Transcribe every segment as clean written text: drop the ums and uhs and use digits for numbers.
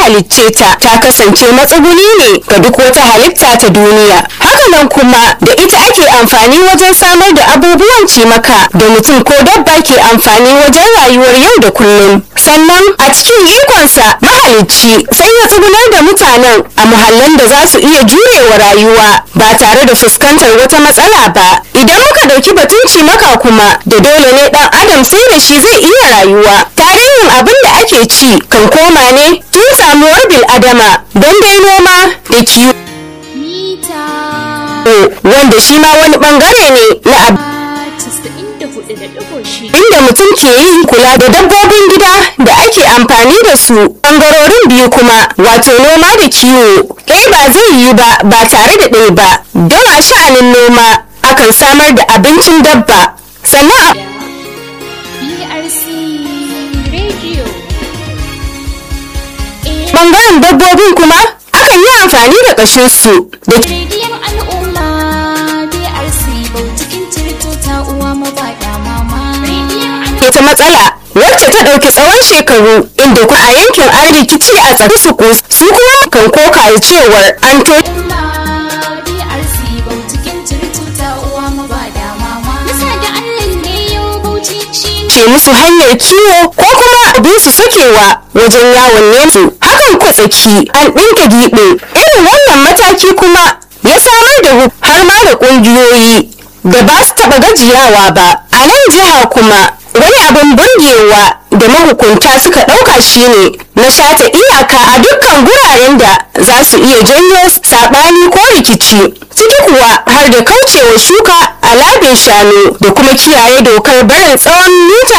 halicce ta kasance matsuguni ne ga duk wata halitta ta duniya. Hakanan kuma da ita ake amfani wajen samar da abubuwan cimaka da mutum ko dabba ke amfani wajen rayuwar yau da kullum. Sannan a cikin ikonsa mahalicci sai ya tsugunar da mutanen a muhallan da za su iya jurewa rayuwa ba tare da fuskantar wata matsala ba. Idan muka dauki batun cimaka kuma da dole ne dan adam sai da shi zai iya rayuwa. Tarihin abin da ake ci kan koma ne tun samuwar bil adama don dai noma da kiwo, wanda shi ma wani bangare ne na inda mutum ke yin kula da dabbobin gida da ake amfani da su. Bangarorin biyu kuma wato noma da kiwo ɗaya ba zai yi ba tare da ɗaya ba, don a sha'anin noma akan samar da abincin dabba, sannan bangaren dabbobin kuma akan yi amfani da ƙashinsu da ke ta matsala wacce ta ɗauki tsawon shekaru, inda ku a yankin an rikici a tsaki su kuma kan koka da cewar an ke musu hanyar kiwo ko kuma abin su sakewa wajen yawon nemu. Hakan kwatsaki an ɗinka giɓe. Irin wannan mataki kuma ya samar da har ma da ƙungiyoyi da ba su taɓa gajiyawa ba. A nan jiha kuma wani abin burgewa da mahukunta suka ɗauka shine na shata iyaka a dukkan guraren da za su iya janyo saɓani ko rikici, ciki kuwa har da kaucewa shuka a labin shanu da kuma kiyaye dokar barin tsawon mita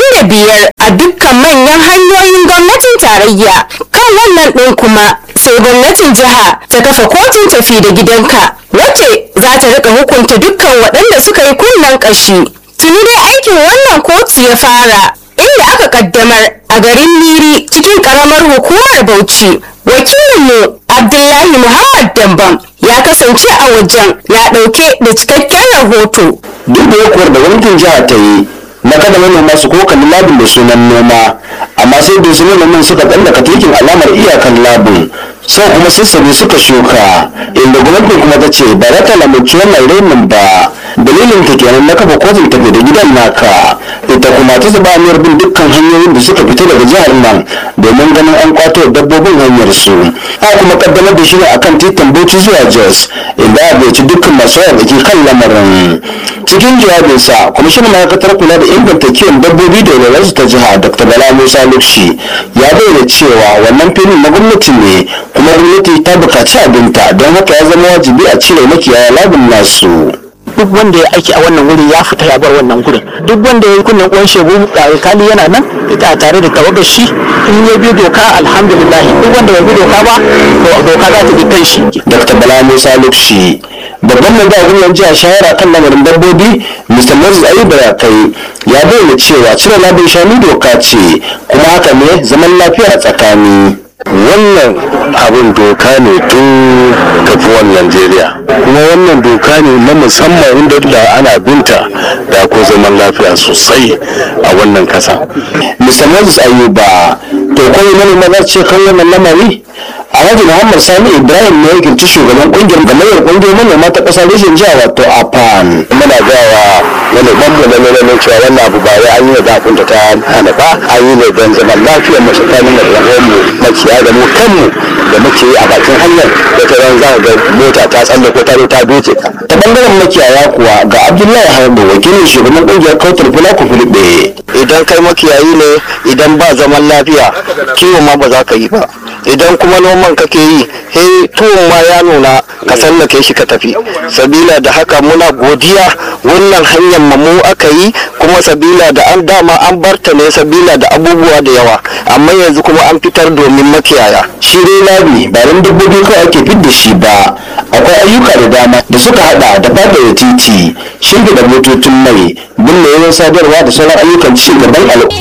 45 a dukkan manyan hanyoyin gwamnatin tarayya. Kan wannan ɗin kuma sai gwamnatin jiha ta kafa kotun tafi da gidanka wacce za ta rika hukunta dukkan waɗanda suka yi kunnen ƙashi. Tuni dai aikin wannan kotu ya fara, inda aka kaddamar a garin Miri cikin karamar hukumar Bauchi. Wakilinmu Abdullahi Muhammad Dambam ya kasance a wajen, ya ɗauke da cikakken rahoto. Duk da yakuwar da gwamnatin jiha ta yi na kada manoma su koka labin da sunan noma, amma sai da su manoman suka tsallaka tikin alamar iyakan labin sau kuma sassabe suka shuka, inda gwamnatin kuma ta ce ba za ta lamunci wannan renin ba. Dalilin ta kenan na kafa kotun tafi da gidan naka, ita kuma ta zaba aniyar bin dukkan hanyoyin da suka fita daga jihar nan domin ganin an kwato dabbobin hanyar su. Haka kuma kaddamar da shi ne akan titin Bauchi zuwa Jos, inda a bai dukkan masu yawa da ke kan lamarin. Cikin jawabinsa, kwamishinan ma'aikatar kula da inganta kiwon dabbobi da walwalarsu ta jiha Dr. Bala Musa Lukshi ya bayyana cewa wannan filin na gwamnati ne, kuma gwamnati ta buƙaci abinta, don haka ya zama wajibi a cire makiyaya labin nasu. Duk wanda ya aiki a wannan wuri ya fita ya bar wannan gurin. Duk wanda ya yi kunnen uwan shegu kali yana nan ita tare da tawagar shi, in ya bi doka alhamdulillah, duk wanda bai bi doka ba to doka za ta bi kan shi. Dr. Bala Musa Lukshi babban mai ba gwamnan jiha shawara kan lamarin dabbobi Mr. Moses Ayuba ya kai ya bayyana cewa cire labin shanu doka ce, kuma haka ne zaman lafiya a tsakani. Wannan abin doka ne tun tafiwan Najeriya, kuma wannan doka ne na musamman inda da ana binta da ko zaman lafiya sosai a wannan kasa. Mr. Moses Ayuba to kai manoma za ce kan wannan lamari? Alhaji Muhammad Sani Ibrahim ne yake shugaban kungiyar gamayyar kungiyar manoma ta kasar reshen jiha wato APAN. Muna gawa manoman mu na cewa wannan abu ba ya an yi da kunta ta hana ba, an yi ne don zaman lafiyar mu tsakanin mu makiya da mu kanmu da muke yi a bakin hanyar da ta ran za ga mota ta tsalle ko ta zo ta doce ka. Ta bangaren makiyaya kuwa ga Abdullahi Harbo wakilin shugaban kungiyar Kautar Fulaku Fulbe. Idan kai makiyayi ne, idan ba zaman lafiya kiwo ma ba za ka yi ba. Idan kuma noman kake yi, tuwon ma ya nuna ka sallake shi ka tafi. Sabila da haka muna godiya wannan hanyar mu aka yi, kuma sabila da an dama an barta ne sabila da abubuwa da yawa, amma yanzu kuma an fitar domin makiyaya. Shi dai labi ba ran dabbobi kawai ake fit da shi ba, akwai ayyuka da dama da suka hada da fada da titi, shimfiɗa motocin mai, binne yawan sadarwa da sauran ayyukan ci gaban al'umma.